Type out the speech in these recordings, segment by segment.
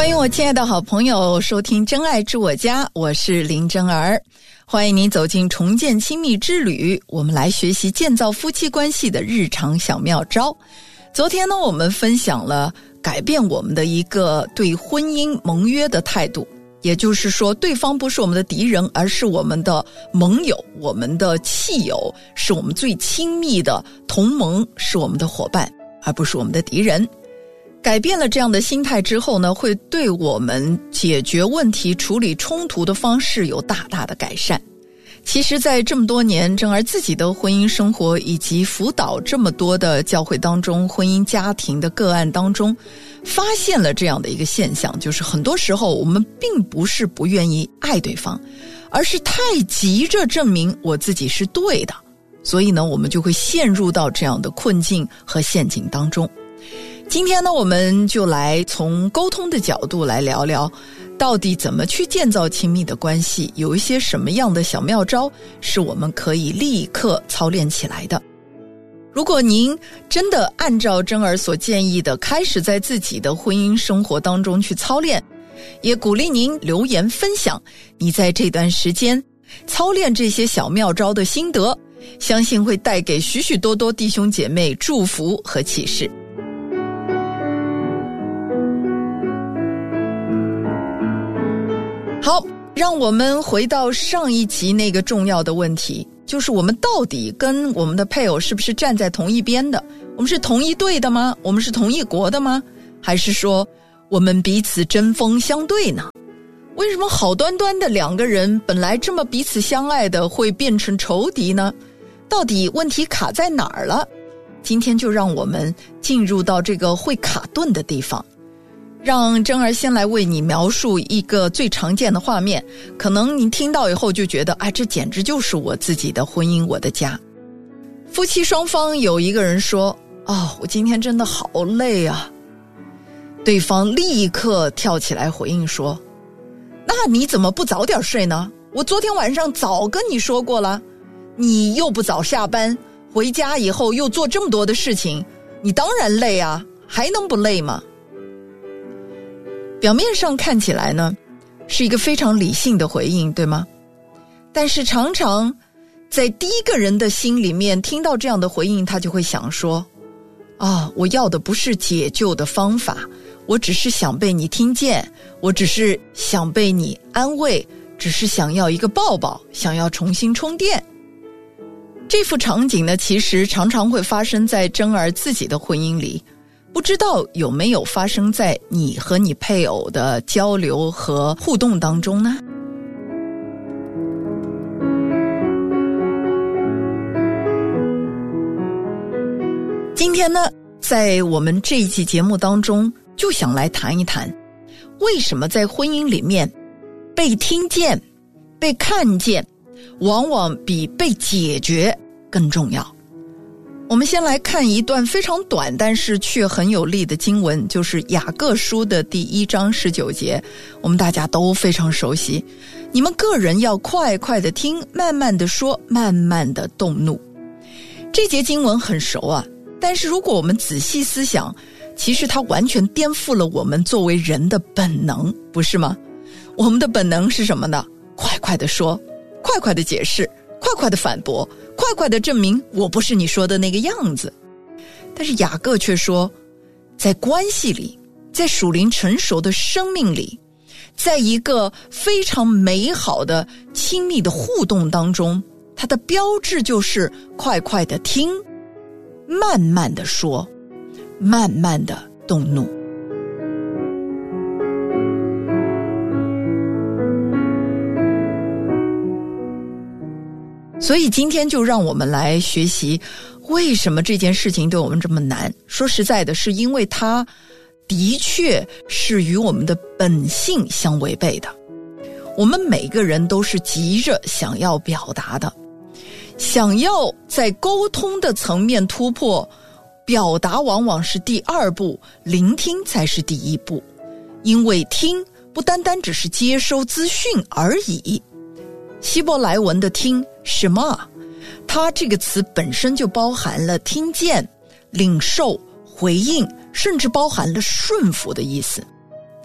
欢迎我亲爱的好朋友收听真爱之我家，我是林真儿。欢迎您走进重建亲密之旅，我们来学习建造夫妻关系的日常小妙招。昨天呢，我们分享了改变我们的一个对婚姻盟约的态度，也就是说对方不是我们的敌人，而是我们的盟友，我们的契友，是我们最亲密的同盟，是我们的伙伴，而不是我们的敌人。改变了这样的心态之后呢，会对我们解决问题、处理冲突的方式有大大的改善。其实在这么多年真儿自己的婚姻生活以及辅导这么多的教会当中婚姻家庭的个案当中，发现了这样的一个现象，就是很多时候我们并不是不愿意爱对方，而是太急着证明我自己是对的，所以呢，我们就会陷入到这样的困境和陷阱当中。今天呢，我们就来从沟通的角度来聊聊，到底怎么去建造亲密的关系，有一些什么样的小妙招是我们可以立刻操练起来的。如果您真的按照真儿所建议的，开始在自己的婚姻生活当中去操练，也鼓励您留言分享你在这段时间操练这些小妙招的心得，相信会带给许许多多弟兄姐妹祝福和启示。好，让我们回到上一集那个重要的问题，就是我们到底跟我们的配偶是不是站在同一边的？我们是同一队的吗？我们是同一国的吗？还是说我们彼此针锋相对呢？为什么好端端的两个人本来这么彼此相爱的会变成仇敌呢？到底问题卡在哪儿了？今天就让我们进入到这个会卡顿的地方，让真儿先来为你描述一个最常见的画面，可能你听到以后就觉得这简直就是我自己的婚姻，我的家。夫妻双方有一个人说，我今天真的好累啊。对方立刻跳起来回应说，那你怎么不早点睡呢？我昨天晚上早跟你说过了，你又不早下班，回家以后又做这么多的事情，你当然累啊，还能不累吗？表面上看起来呢，是一个非常理性的回应，对吗？但是常常在第一个人的心里面听到这样的回应，他就会想说，我要的不是解救的方法，我只是想被你听见，我只是想被你安慰，只是想要一个抱抱，想要重新充电。这幅场景呢，其实常常会发生在真儿自己的婚姻里，不知道有没有发生在你和你配偶的交流和互动当中呢？今天呢，在我们这一期节目当中，就想来谈一谈，为什么在婚姻里面被听见、被看见，往往比被解决更重要。我们先来看一段非常短但是却很有力的经文，就是雅各书的第1章19节，我们大家都非常熟悉。你们个人要快快的听，慢慢的说，慢慢的动怒。这节经文很熟啊，但是如果我们仔细思想，其实它完全颠覆了我们作为人的本能，不是吗？我们的本能是什么呢？快快的说，快快的解释，快快的反驳，快快的证明我不是你说的那个样子。但是雅各却说，在关系里，在属灵成熟的生命里，在一个非常美好的亲密的互动当中，它的标志就是快快的听，慢慢的说，慢慢的动怒。所以今天就让我们来学习，为什么这件事情对我们这么难。说实在的，是因为它的确是与我们的本性相违背的。我们每个人都是急着想要表达的，想要在沟通的层面突破，表达往往是第2步，聆听才是第1步。因为听不单单只是接收资讯而已，希伯来文的听什么？它这个词本身就包含了听见、领受、回应，甚至包含了顺服的意思。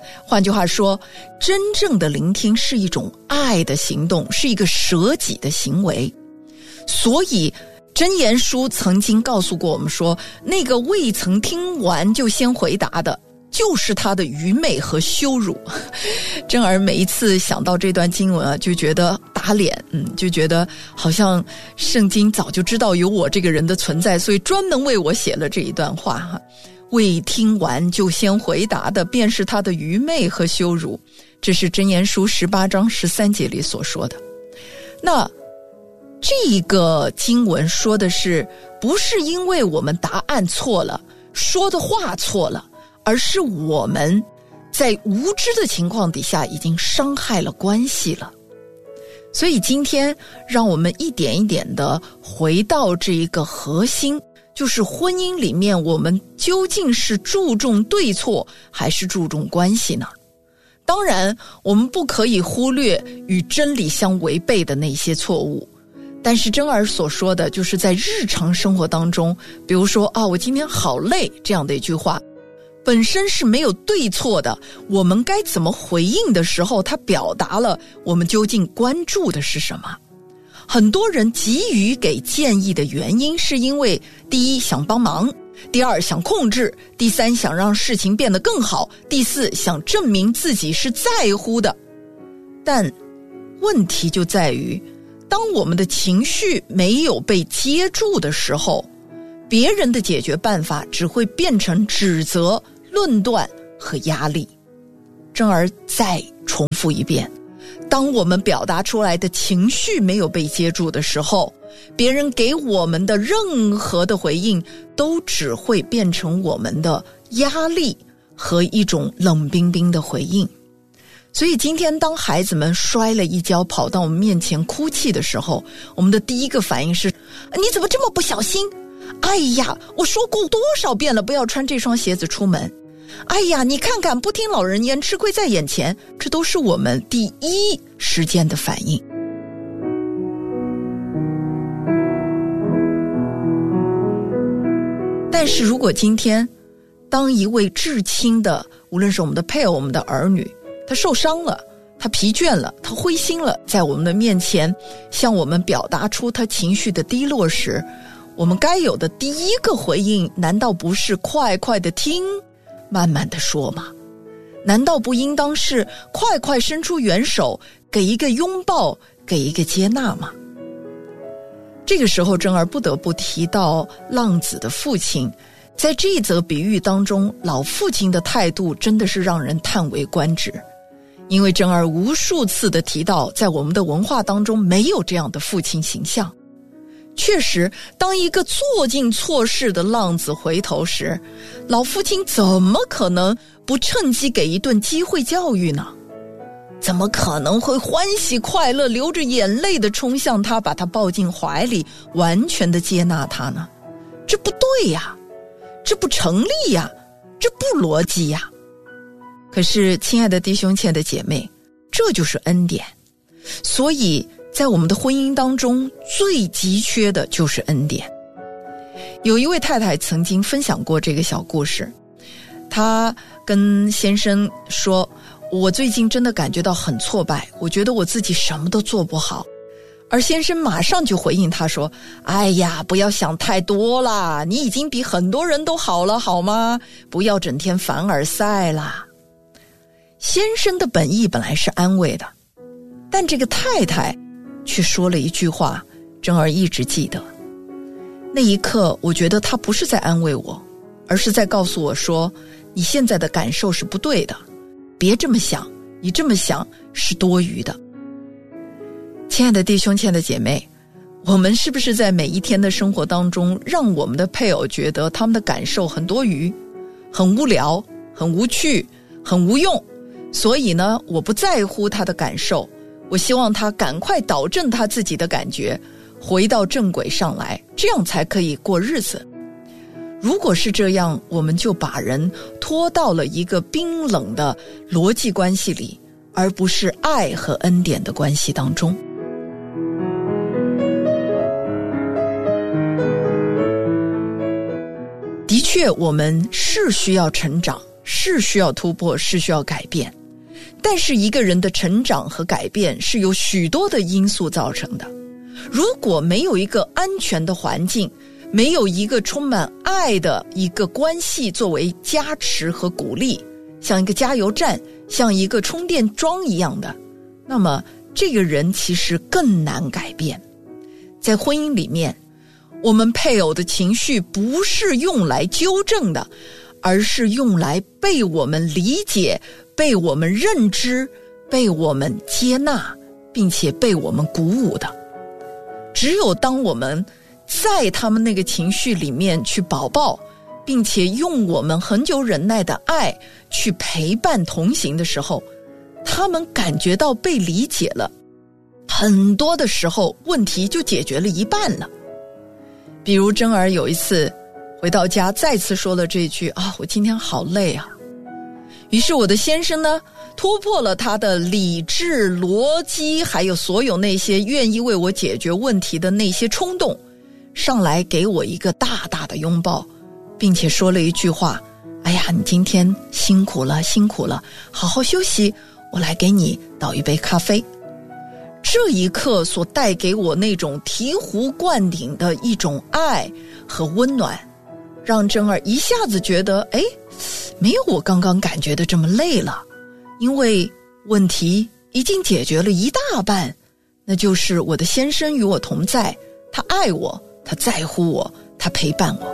换句话说，真正的聆听是一种爱的行动，是一个舍己的行为。所以箴言书曾经告诉过我们说，那个未曾听完就先回答的，就是他的愚昧和羞辱。真儿每一次想到这段经文啊，就觉得打脸，就觉得好像圣经早就知道有我这个人的存在，所以专门为我写了这一段话哈。未听完就先回答的，便是他的愚昧和羞辱。这是箴言书18章13节里所说的。那这个经文说的是，不是因为我们答案错了，说的话错了，而是我们在无知的情况底下已经伤害了关系了。所以今天让我们一点一点的回到这一个核心，就是婚姻里面我们究竟是注重对错还是注重关系呢？当然我们不可以忽略与真理相违背的那些错误，但是真儿所说的就是在日常生活当中，比如说我今天好累这样的一句话，本身是没有对错的，我们该怎么回应的时候，它表达了我们究竟关注的是什么。很多人急于给建议的原因，是因为第一想帮忙，第二想控制，第三想让事情变得更好，第四想证明自己是在乎的。但问题就在于，当我们的情绪没有被接住的时候，别人的解决办法只会变成指责、论断和压力。真儿再重复一遍，当我们表达出来的情绪没有被接住的时候，别人给我们的任何的回应都只会变成我们的压力和一种冷冰冰的回应。所以今天当孩子们摔了一跤跑到我们面前哭泣的时候，我们的第一个反应是，你怎么这么不小心？哎呀，我说过多少遍了，不要穿这双鞋子出门。哎呀，你看看，不听老人言，吃亏在眼前。这都是我们第一时间的反应。但是如果今天当一位至亲的，无论是我们的配偶、我们的儿女，他受伤了，他疲倦了，他灰心了，在我们的面前向我们表达出他情绪的低落时，我们该有的第一个回应，难道不是快快的听，慢慢的说吗？难道不应当是快快伸出援手，给一个拥抱，给一个接纳吗？这个时候真儿不得不提到浪子的父亲，在这一则比喻当中，老父亲的态度真的是让人叹为观止。因为真儿无数次的提到，在我们的文化当中没有这样的父亲形象。确实，当一个做尽错事的浪子回头时，老父亲怎么可能不趁机给一顿机会教育呢？怎么可能会欢喜快乐，流着眼泪的冲向他，把他抱进怀里，完全的接纳他呢？这不对呀，这不成立呀，这不逻辑呀。可是亲爱的弟兄亲爱的姐妹，这就是恩典。所以在我们的婚姻当中，最急缺的就是恩典。有一位太太曾经分享过这个小故事，她跟先生说，我最近真的感觉到很挫败，我觉得我自己什么都做不好。而先生马上就回应她说，哎呀，不要想太多啦，你已经比很多人都好了好吗？不要整天凡尔赛啦。先生的本意本来是安慰的，但这个太太却说了一句话，真儿一直记得。那一刻我觉得他不是在安慰我，而是在告诉我说，你现在的感受是不对的，别这么想，你这么想是多余的。亲爱的弟兄亲爱的姐妹，我们是不是在每一天的生活当中，让我们的配偶觉得他们的感受很多余，很无聊，很无趣，很无用，所以呢，我不在乎他的感受，我希望他赶快导正他自己的感觉，回到正轨上来，这样才可以过日子。如果是这样，我们就把人拖到了一个冰冷的逻辑关系里，而不是爱和恩典的关系当中。的确，我们是需要成长， 是需要突破，是需要改变，但是一个人的成长和改变是由许多的因素造成的。如果没有一个安全的环境，没有一个充满爱的一个关系作为加持和鼓励，像一个加油站，像一个充电桩一样的，那么这个人其实更难改变。在婚姻里面，我们配偶的情绪不是用来纠正的，而是用来被我们理解，被我们认知，被我们接纳，并且被我们鼓舞的。只有当我们在他们那个情绪里面去抱抱，并且用我们很久忍耐的爱去陪伴同行的时候，他们感觉到被理解了，很多的时候问题就解决了一半了。比如珍儿有一次回到家再次说了这句我今天好累啊。于是我的先生呢，突破了他的理智逻辑，还有所有那些愿意为我解决问题的那些冲动，上来给我一个大大的拥抱，并且说了一句话，哎呀，你今天辛苦了，辛苦了，好好休息，我来给你倒一杯咖啡。这一刻所带给我那种醍醐灌顶的一种爱和温暖，让珍儿一下子觉得没有我刚刚感觉的这么累了，因为问题已经解决了一大半，那就是我的先生与我同在，他爱我，他在乎我，他陪伴我。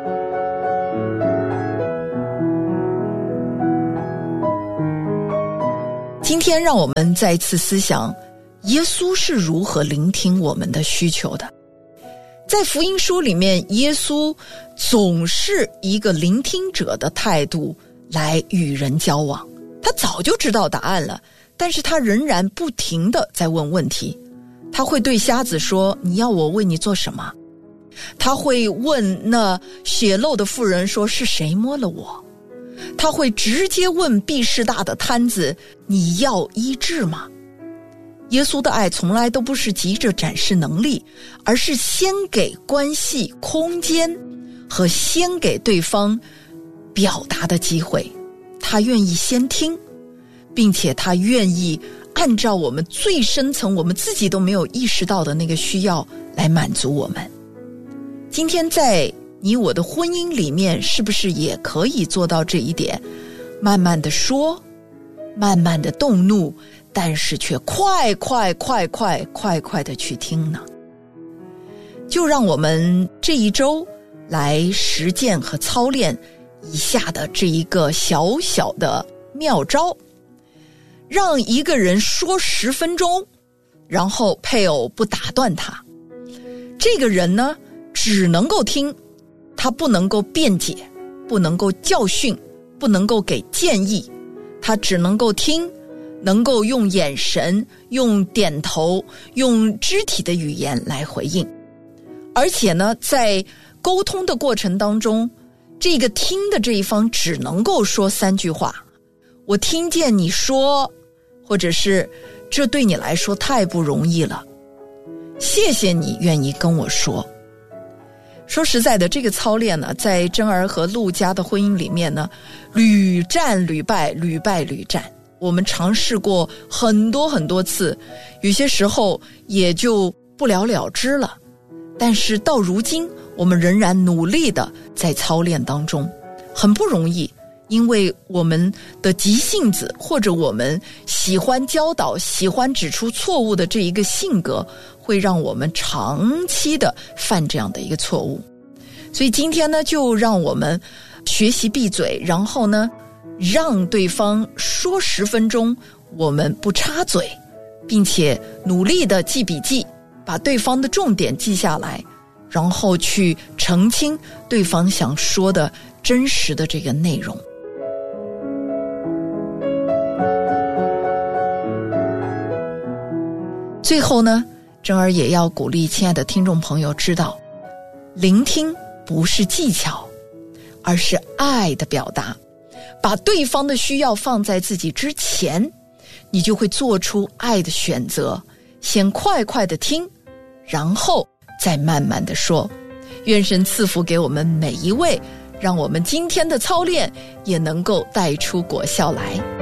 今天让我们再次思想耶稣是如何聆听我们的需求的。在福音书里面，耶稣总是一个聆听者的态度来与人交往。他早就知道答案了，但是他仍然不停地在问问题。他会对瞎子说，你要我为你做什么？他会问那血漏的妇人说，是谁摸了我？他会直接问毕士大的摊子，你要医治吗？耶稣的爱从来都不是急着展示能力，而是先给关系空间和先给对方表达的机会。他愿意先听，并且他愿意按照我们最深层我们自己都没有意识到的那个需要来满足我们。今天在你我的婚姻里面，是不是也可以做到这一点？慢慢的说，慢慢的动怒，但是却快的去听呢？就让我们这一周来实践和操练以下的这一个小小的妙招，让一个人说10分钟，然后配偶不打断他。这个人呢，只能够听，他不能够辩解，不能够教训，不能够给建议，他只能够听，能够用眼神，用点头，用肢体的语言来回应。而且呢，在沟通的过程当中，这个听的这一方只能够说3句话，我听见你说，或者是这对你来说太不容易了，谢谢你愿意跟我说。说实在的，这个操练呢，在珍儿和陆家的婚姻里面呢，屡战屡败，屡败屡战。我们尝试过很多次，有些时候也就不了了之了。但是到如今，我们仍然努力的在操练当中，很不容易，因为我们的急性子，或者我们喜欢教导、喜欢指出错误的这一个性格，会让我们长期的犯这样的一个错误。所以今天呢，就让我们学习闭嘴，然后呢，让对方说10分钟，我们不插嘴，并且努力的记笔记，把对方的重点记下来，然后去澄清对方想说的真实的这个内容。最后呢，珍儿也要鼓励亲爱的听众朋友知道，聆听不是技巧，而是爱的表达。把对方的需要放在自己之前，你就会做出爱的选择，先快的听，然后再慢慢的说。愿神赐福给我们每一位， 让我们今天的操练也能够带出果效来。